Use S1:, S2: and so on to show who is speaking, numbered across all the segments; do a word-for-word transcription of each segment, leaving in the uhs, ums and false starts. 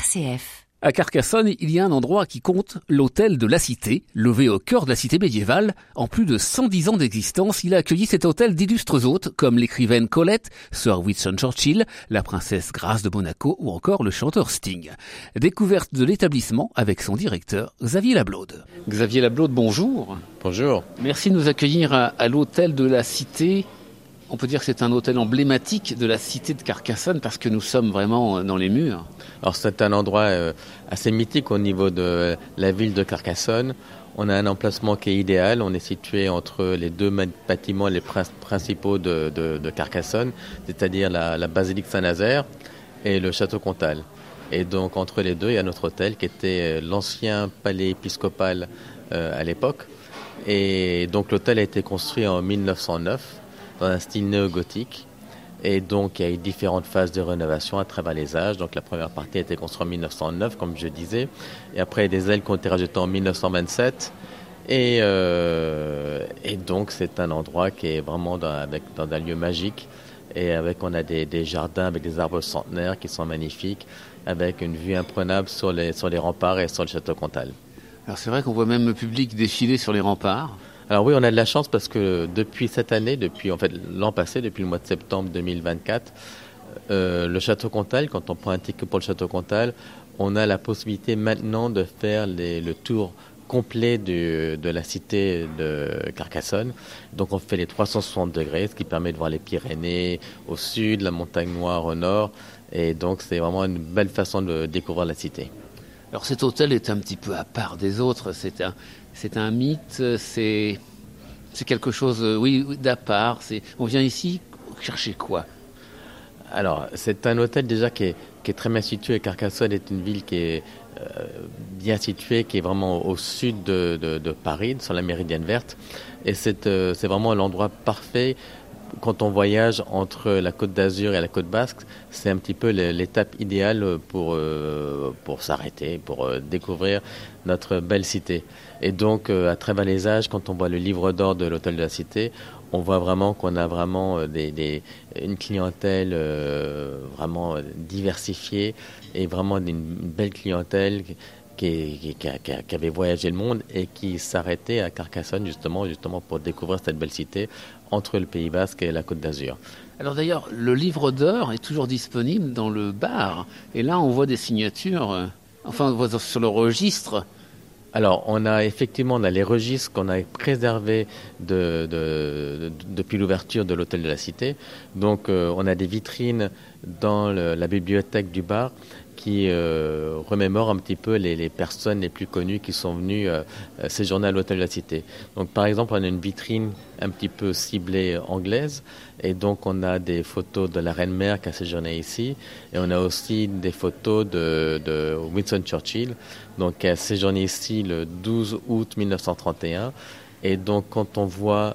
S1: C F.
S2: À Carcassonne, il y a un endroit qui compte, l'hôtel de la Cité, levé au cœur de la cité médiévale. En plus de cent dix ans d'existence, il a accueilli cet hôtel d'illustres hôtes, comme l'écrivaine Colette, Sir Winston Churchill, la princesse Grace de Monaco ou encore le chanteur Sting. Découverte de l'établissement avec son directeur, Xavier Lablaude. Xavier Lablaude, bonjour.
S3: Bonjour.
S2: Merci de nous accueillir à, à l'hôtel de la Cité. On peut dire que c'est un hôtel emblématique de la cité de Carcassonne parce que nous sommes vraiment dans les murs.
S3: Alors c'est un endroit euh, assez mythique au niveau de la ville de Carcassonne. On a un emplacement qui est idéal. On est situé entre les deux bâtiments les principaux de, de, de Carcassonne, c'est-à-dire la, la basilique Saint-Nazaire et le château Comtal. Et donc entre les deux, il y a notre hôtel qui était l'ancien palais épiscopal euh, à l'époque. Et donc l'hôtel a été construit en mille neuf cent neuf. Dans un style néo-gothique. Et donc, il y a eu différentes phases de rénovation à travers les âges. Donc, la première partie a été construite en mille neuf cent neuf, comme je disais. Et après, il y a des ailes qui ont été rajoutées en mille neuf cent vingt-sept. Et, euh, et donc, c'est un endroit qui est vraiment dans, avec, dans un lieu magique. Et avec, on a des, des jardins avec des arbres centenaires qui sont magnifiques, avec une vue imprenable sur les, sur les remparts et sur le château Comtal.
S2: Alors, c'est vrai qu'on voit même le public défiler sur les remparts.
S3: Alors oui, on a de la chance parce que depuis cette année, depuis en fait l'an passé, depuis le mois de septembre deux mille vingt-quatre, euh, le Château Comtal, quand on prend un ticket pour le Château Comtal, on a la possibilité maintenant de faire les, le tour complet de, de la cité de Carcassonne. Donc on fait les trois cent soixante degrés, ce qui permet de voir les Pyrénées au sud, la montagne Noire au nord. Et donc c'est vraiment une belle façon de découvrir la cité.
S2: Alors cet hôtel est un petit peu à part des autres, c'est un, c'est un mythe, c'est, c'est quelque chose, oui, d'à part. C'est, on vient ici chercher quoi ?
S3: Alors c'est un hôtel déjà qui est, qui est très bien situé. Carcassonne est une ville qui est euh, bien située, qui est vraiment au sud de, de, de Paris, sur la Méridienne verte. Et c'est, euh, c'est vraiment l'endroit parfait. Quand on voyage entre la Côte d'Azur et la Côte Basque, c'est un petit peu l'étape idéale pour, euh, pour s'arrêter, pour euh, découvrir notre belle cité. Et donc, euh, à travers les âges, quand on voit le livre d'or de l'Hôtel de la Cité, on voit vraiment qu'on a vraiment des, des, une clientèle euh, vraiment diversifiée et vraiment une belle clientèle Qui, qui, qui, qui avait voyagé le monde et qui s'arrêtait à Carcassonne justement, justement pour découvrir cette belle cité entre le Pays Basque et la Côte d'Azur.
S2: Alors d'ailleurs, le livre d'or est toujours disponible dans le bar. Et là, on voit des signatures, euh, enfin, on voit sur le registre.
S3: Alors, on a effectivement on a les registres qu'on a préservés de, de, de, depuis l'ouverture de l'Hôtel de la Cité. Donc, euh, on a des vitrines dans le, la bibliothèque du bar qui euh, remémore un petit peu les, les personnes les plus connues qui sont venues euh, séjourner à l'Hôtel de la Cité. Donc, par exemple, on a une vitrine un petit peu ciblée anglaise, et donc on a des photos de la Reine-Mère qui a séjourné ici, et on a aussi des photos de, de Winston Churchill, donc qui a séjourné ici le douze août mille neuf cent trente et un. Et donc, quand on voit,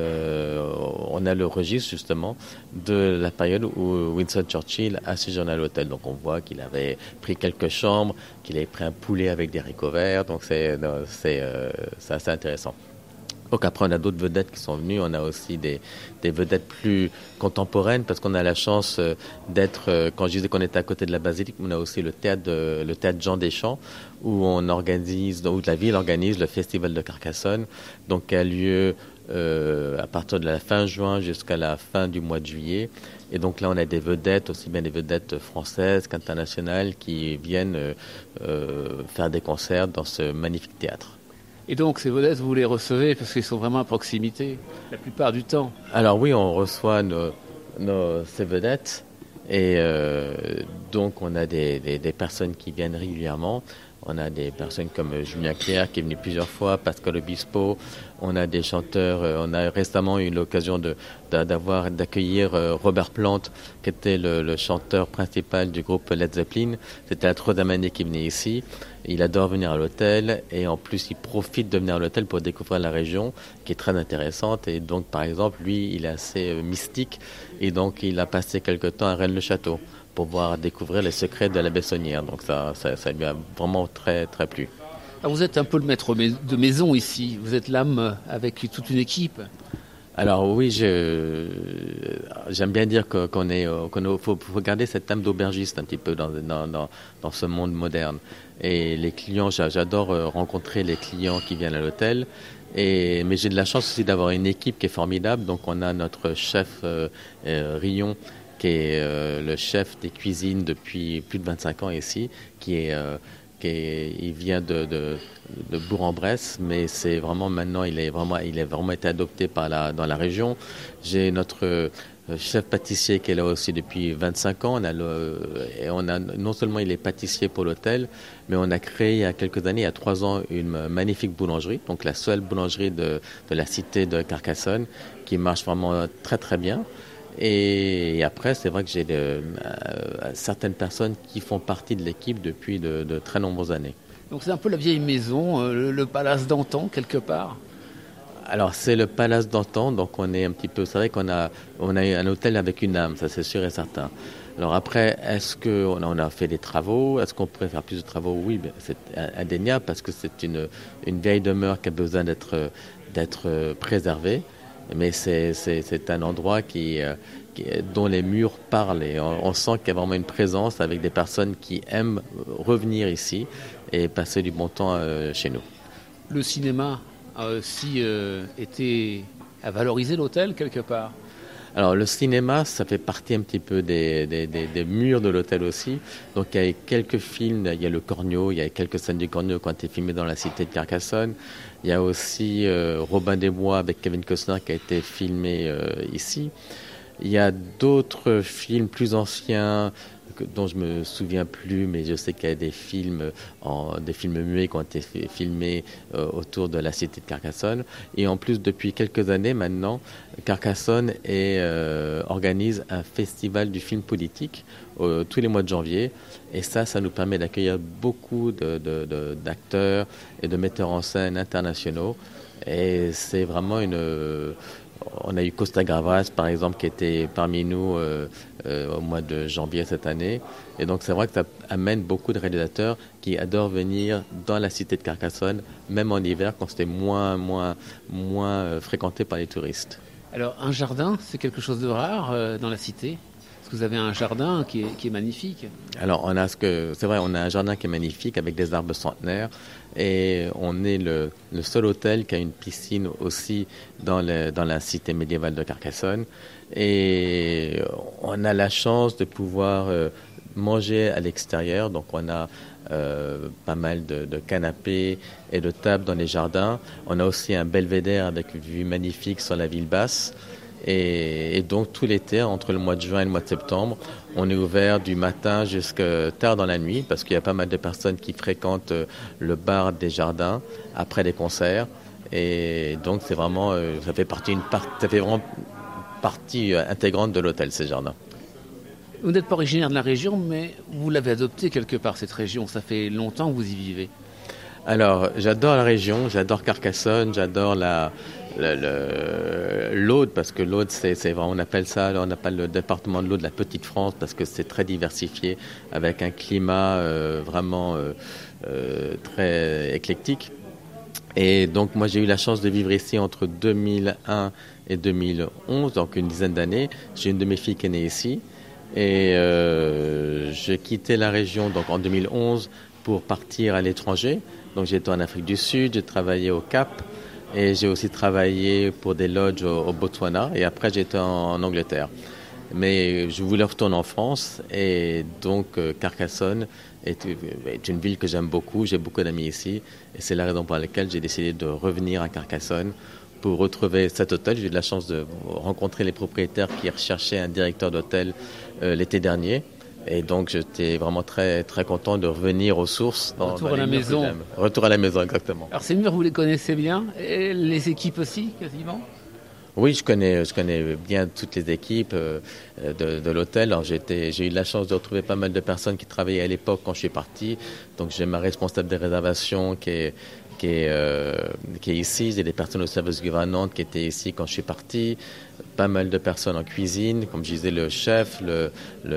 S3: euh, on a le registre justement de la période où Winston Churchill a séjourné à l'hôtel. Donc, on voit qu'il avait pris quelques chambres, qu'il avait pris un poulet avec des haricots verts. Donc, c'est, c'est, euh, c'est assez intéressant. Donc après, on a d'autres vedettes qui sont venues. On a aussi des, des vedettes plus contemporaines parce qu'on a la chance d'être, quand je disais qu'on était à côté de la basilique, on a aussi le théâtre, de, le théâtre Jean Deschamps où on organise, où la ville organise le festival de Carcassonne, donc qui a lieu euh, à partir de la fin juin jusqu'à la fin du mois de juillet. Et donc là, on a des vedettes, aussi bien des vedettes françaises qu'internationales qui viennent euh, euh, faire des concerts dans ce magnifique théâtre.
S2: Et donc, ces vedettes, vous les recevez parce qu'ils sont vraiment à proximité, la plupart du temps.
S3: Alors oui, on reçoit nos, nos, ces vedettes. Et euh, donc, on a des, des, des personnes qui viennent régulièrement. On a des personnes comme Julien Clerc qui est venu plusieurs fois, Pascal Obispo. On a des chanteurs. On a récemment eu l'occasion de, d'avoir, d'accueillir Robert Plant, qui était le, le chanteur principal du groupe Led Zeppelin. C'était la troisième année qu'il venait ici. Il adore venir à l'hôtel et en plus, il profite de venir à l'hôtel pour découvrir la région, qui est très intéressante. Et donc, par exemple, lui, il est assez mystique et donc il a passé quelque temps à Rennes-le-Château pour pouvoir découvrir les secrets de la Bessonnière. Donc ça, ça, ça lui a vraiment très, très plu.
S2: Alors vous êtes un peu le maître de maison ici. Vous êtes l'âme avec toute une équipe.
S3: Alors oui, je, j'aime bien dire que, qu'on est, qu'on faut, faut garder cette âme d'aubergiste un petit peu dans, dans, dans, dans ce monde moderne. Et les clients, j'adore rencontrer les clients qui viennent à l'hôtel. Et, mais j'ai de la chance aussi d'avoir une équipe qui est formidable. Donc on a notre chef euh, euh, Rion, qui est euh, le chef des cuisines depuis plus de vingt-cinq ans ici, qui est euh, Qui est, il vient de, de, de Bourg-en-Bresse, mais c'est vraiment maintenant, il est vraiment, il est vraiment été adopté par la, dans la région. J'ai notre euh, chef pâtissier qui est là aussi depuis vingt-cinq ans. On a le, et on a, non seulement il est pâtissier pour l'hôtel, mais on a créé il y a quelques années, il y a trois ans, une magnifique boulangerie, donc la seule boulangerie de, de la cité de Carcassonne, qui marche vraiment très très bien. Et après, c'est vrai que j'ai de, euh, certaines personnes qui font partie de l'équipe depuis de, de très nombreuses années.
S2: Donc c'est un peu la vieille maison, euh, le, le palace d'antan quelque part.
S3: Alors c'est le palace d'antan, donc on est un petit peu, c'est vrai qu'on a, on a un hôtel avec une âme, ça c'est sûr et certain. Alors après, est-ce qu'on a, on a fait des travaux, est-ce qu'on pourrait faire plus de travaux? Oui, c'est indéniable parce que c'est une, une vieille demeure qui a besoin d'être, d'être préservée. Mais c'est, c'est, c'est un endroit qui, euh, qui, dont les murs parlent et on, on sent qu'il y a vraiment une présence avec des personnes qui aiment revenir ici et passer du bon temps euh, chez nous.
S2: Le cinéma a aussi euh, été à valoriser l'hôtel quelque part.
S3: Alors le cinéma, ça fait partie un petit peu des, des, des, des murs de l'hôtel aussi. Donc il y a quelques films, il y a le Cornio, il y a quelques scènes du Cornio qui ont été filmées dans la cité de Carcassonne. Il y a aussi euh, Robin des Bois avec Kevin Costner qui a été filmé euh, ici. Il y a d'autres films plus anciens dont je me souviens plus, mais je sais qu'il y a des films, en, des films muets qui ont été filmés euh, autour de la cité de Carcassonne. Et en plus, depuis quelques années maintenant, Carcassonne est, euh, organise un festival du film politique euh, tous les mois de janvier. Et ça, ça nous permet d'accueillir beaucoup de, de, de, d'acteurs et de metteurs en scène internationaux. Et c'est vraiment une... Euh, on a eu Costa Gavras, par exemple, qui était parmi nous euh, euh, au mois de janvier cette année. Et donc, c'est vrai que ça amène beaucoup de réalisateurs qui adorent venir dans la cité de Carcassonne, même en hiver, quand c'était moins, moins, moins euh, fréquenté par les touristes.
S2: Alors, un jardin, c'est quelque chose de rare euh, dans la cité? Parce que vous avez un jardin qui est, qui est magnifique.
S3: Alors, on a ce que, c'est vrai, on a un jardin qui est magnifique avec des arbres centenaires. Et on est le, le seul hôtel qui a une piscine aussi dans, le, dans la cité médiévale de Carcassonne. Et on a la chance de pouvoir euh, manger à l'extérieur. Donc on a euh, pas mal de, de canapés et de tables dans les jardins. On a aussi un belvédère avec une vue magnifique sur la ville basse. Et, et donc tout l'été, entre le mois de juin et le mois de septembre, on est ouvert du matin jusqu'à tard dans la nuit parce qu'il y a pas mal de personnes qui fréquentent le bar des jardins après les concerts. Et donc c'est vraiment, ça fait partie, une part, ça fait vraiment partie intégrante de l'hôtel, ces jardins.
S2: Vous n'êtes pas originaire de la région, mais vous l'avez adopté quelque part, cette région. Ça fait longtemps que vous y vivez.
S3: Alors, j'adore la région, j'adore Carcassonne, j'adore la... Le, le, l'Aude, parce que l'Aude, c'est, c'est, on appelle ça, on appelle le département de l'Aude la Petite France, parce que c'est très diversifié, avec un climat euh, vraiment euh, euh, très éclectique. Et donc, moi, j'ai eu la chance de vivre ici entre deux mille un et deux mille onze, donc une dizaine d'années. J'ai une de mes filles qui est née ici. Et euh, j'ai quitté la région donc, en deux mille onze pour partir à l'étranger. Donc, j'étais en Afrique du Sud, j'ai travaillé au Cap. Et j'ai aussi travaillé pour des lodges au, au Botswana et après j'étais en, en Angleterre. Mais je voulais retourner en France et donc euh, Carcassonne est, est une ville que j'aime beaucoup, j'ai beaucoup d'amis ici et c'est la raison pour laquelle j'ai décidé de revenir à Carcassonne pour retrouver cet hôtel. J'ai eu de la chance de rencontrer les propriétaires qui recherchaient un directeur d'hôtel euh, l'été dernier. Et donc, j'étais vraiment très, très content de revenir aux sources. Dans,
S2: Retour
S3: dans
S2: à la maison.
S3: Retour à la maison, exactement.
S2: Alors, ces murs, vous les connaissez bien? Et les équipes aussi, quasiment?
S3: Oui, je connais, je connais bien toutes les équipes euh, de, de l'hôtel. Alors, j'étais, j'ai eu la chance de retrouver pas mal de personnes qui travaillaient à l'époque quand je suis parti. Donc, j'ai ma responsable des réservations qui est, qui est, euh, qui est ici. J'ai des personnes au service gouvernante qui étaient ici quand je suis parti. Pas mal de personnes en cuisine, comme je disais, le chef, le,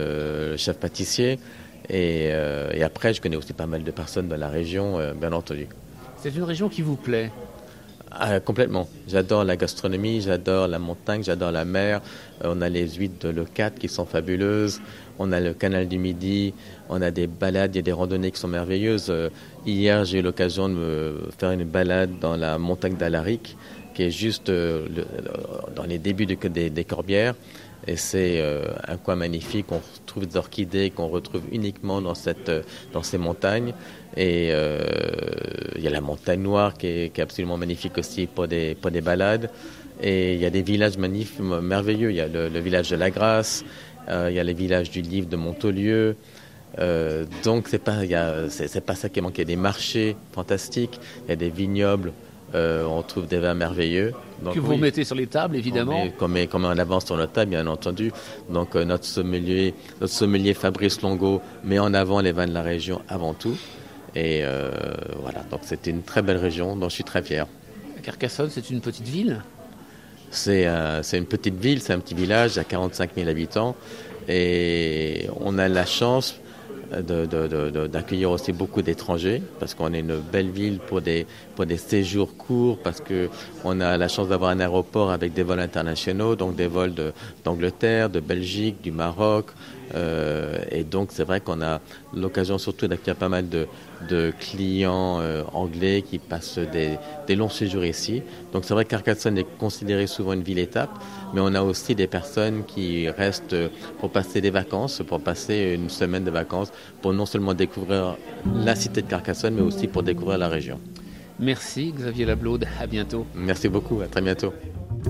S3: le chef pâtissier. Et, euh, et après, je connais aussi pas mal de personnes de la région, euh, bien entendu.
S2: C'est une région qui vous plaît?
S3: Ah, complètement. J'adore la gastronomie, j'adore la montagne, j'adore la mer. Euh, on a les huîtres de l'E quatre qui sont fabuleuses. On a le canal du Midi. On a des balades, il y a des randonnées qui sont merveilleuses. Euh, hier, j'ai eu l'occasion de me faire une balade dans la montagne d'Alaric, qui est juste euh, le, dans les débuts de, des, des Corbières. Et c'est euh, un coin magnifique. On retrouve des orchidées qu'on retrouve uniquement dans, cette, dans ces montagnes. Et euh, il y a la montagne noire qui est, qui est absolument magnifique aussi pour des, pour des balades. Et il y a des villages magnifiques, merveilleux. Il y a le, le village de la Grasse, euh, il y a les villages du Livre de Montaulieu. Euh, donc c'est pas, il y a, c'est, c'est pas ça qui manque. Il y a des marchés fantastiques, il y a des vignobles. Euh, on trouve des vins merveilleux.
S2: Donc, que vous oui, mettez sur les tables, évidemment.
S3: Qu'on met, qu'on met en avant sur notre table, bien entendu. Donc euh, notre sommelier, notre sommelier Fabrice Longo met en avant les vins de la région avant tout. Et euh, voilà, donc c'était une très belle région dont je suis très fier.
S2: Carcassonne, c'est une petite ville ?
S3: C'est, euh, c'est une petite ville, c'est un petit village à quarante-cinq mille habitants. Et on a la chance De, de, de, d'accueillir aussi beaucoup d'étrangers, parce qu'on est une belle ville pour des, pour des séjours courts, parce qu'on a la chance d'avoir un aéroport avec des vols internationaux, donc des vols de, d'Angleterre, de Belgique, du Maroc. Euh, et donc c'est vrai qu'on a l'occasion surtout d'accueillir pas mal de, de clients euh, anglais qui passent des, des longs séjours ici. Donc c'est vrai que Carcassonne est considérée souvent une ville-étape, mais on a aussi des personnes qui restent pour passer des vacances, pour passer une semaine de vacances, pour non seulement découvrir la cité de Carcassonne, mais aussi pour découvrir la région.
S2: Merci Xavier Lablaude, à bientôt.
S3: Merci beaucoup, à très bientôt.